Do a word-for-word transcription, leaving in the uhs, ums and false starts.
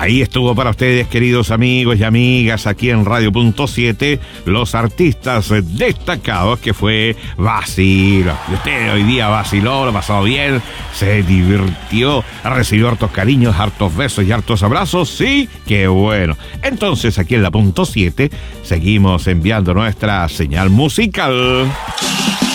Ahí estuvo para ustedes, queridos amigos y amigas, aquí en Radio Punto siete, los artistas destacados que fue Basil. Y usted hoy día vaciló, lo pasó bien, se divirtió, recibió hartos cariños, hartos besos y hartos abrazos. Sí, qué bueno. Entonces, aquí en la Punto siete, seguimos enviando nuestra señal musical.